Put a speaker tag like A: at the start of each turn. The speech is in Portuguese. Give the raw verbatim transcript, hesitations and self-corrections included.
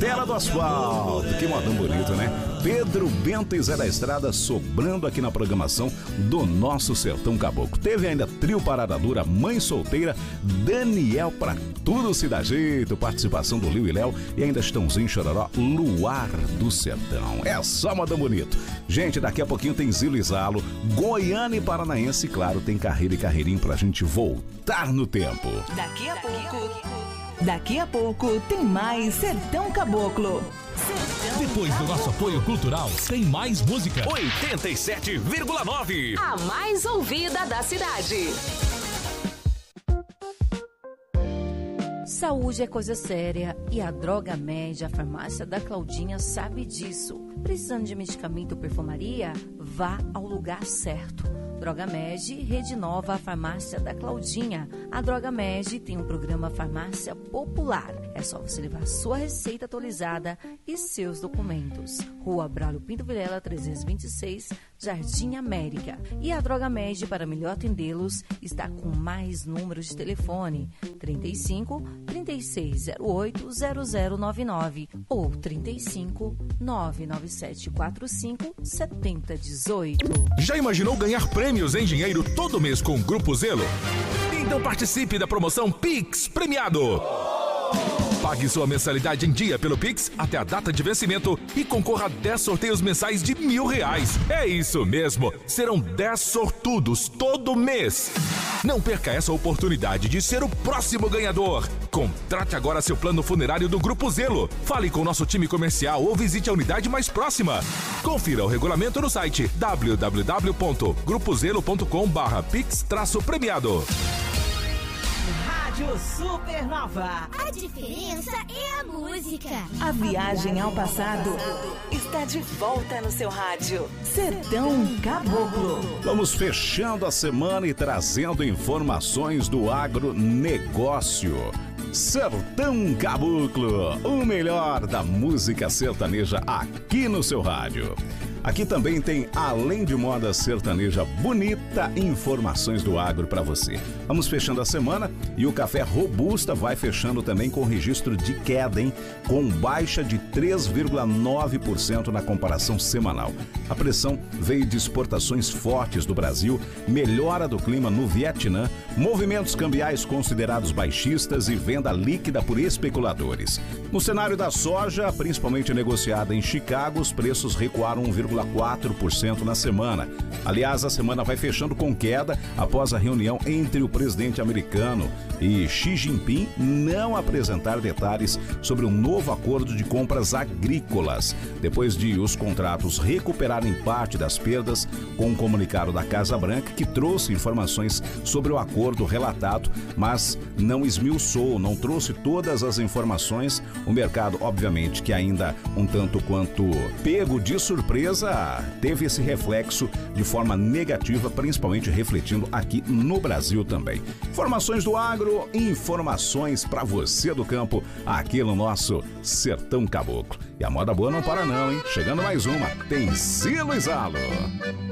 A: Estela do Asfalto. Que modão bonito, né? Pedro Bento e Zé da Estrada sobrando aqui na programação do nosso Sertão Caboclo. Teve ainda Trio Parada Dura, Mãe Solteira, Daniel Pra Tudo Se Dá Jeito, participação do Liu e Léo e ainda Estãozinho Chororó, Luar do Sertão. É só modão bonito. Gente, daqui a pouquinho tem Zilo e Zalo, Goiânia e Paranaense, e claro, tem Carreira e Carreirinho pra gente voltar no tempo.
B: Daqui a pouco... Daqui a pouco tem mais Sertão Caboclo. Sertão
C: Depois Caboclo. Do nosso apoio cultural, tem mais música.
D: oitenta e sete vírgula nove.
E: A mais ouvida da cidade.
F: Saúde é coisa séria e a Droga Med, a farmácia da Claudinha, sabe disso. Precisando de medicamento ou perfumaria? Vá ao lugar certo. Droga Med, Rede Nova, a farmácia da Claudinha. A Droga Med tem um programa Farmácia Popular. É só você levar sua receita atualizada e seus documentos. Rua Braulio Pinto Vilela, trezentos e vinte e seis, Jardim América. E a Droga Med, para melhor atendê-los, está com mais números de telefone: trinta e cinco, trinta e seis zero oito, zero zero nove nove ou trinta e cinco, nove nove sete quatro cinco, sete zero um oito.
C: Já imaginou ganhar prêmios em dinheiro todo mês com o Grupo Zelo? Então participe da promoção Pix Premiado. Pague sua mensalidade em dia pelo Pix até a data de vencimento e concorra a dez sorteios mensais de mil reais. É isso mesmo, serão dez sortudos todo mês. Não perca essa oportunidade de ser o próximo ganhador. Contrate agora seu plano funerário do Grupo Zelo. Fale com o nosso time comercial ou visite a unidade mais próxima. Confira o regulamento no site w w w ponto grupo zelo ponto com barra pix premiado.
B: Rádio Supernova.
G: A diferença é a música.
B: A viagem ao passado está de volta no seu rádio. Sertão Caboclo.
A: Vamos fechando a semana e trazendo informações do agronegócio. Sertão Caboclo, o melhor da música sertaneja aqui no seu rádio. Aqui também tem, além de moda sertaneja bonita, informações do agro para você. Vamos fechando a semana e o café Robusta vai fechando também com registro de queda, hein? Com baixa de três vírgula nove por cento na comparação semanal. A pressão veio de exportações fortes do Brasil, melhora do clima no Vietnã, movimentos cambiais considerados baixistas e venda líquida por especuladores. No cenário da soja, principalmente negociada em Chicago, os preços recuaram um vírgula quatro por cento na semana. Aliás, a semana vai fechando com queda após a reunião entre o presidente americano e Xi Jinping não apresentar detalhes sobre um novo acordo de compras agrícolas, depois de os contratos recuperarem parte das perdas, com um comunicado da Casa Branca que trouxe informações sobre o acordo relatado, mas não esmiuçou, não trouxe todas as informações. O mercado, obviamente, que ainda um tanto quanto pego de surpresa, teve esse reflexo de forma negativa, principalmente refletindo aqui no Brasil também. Informações do agro, informações para você do campo, aqui no nosso Sertão Caboclo. E a moda boa não para não, hein? Chegando mais uma, tem Zilo e Zalo.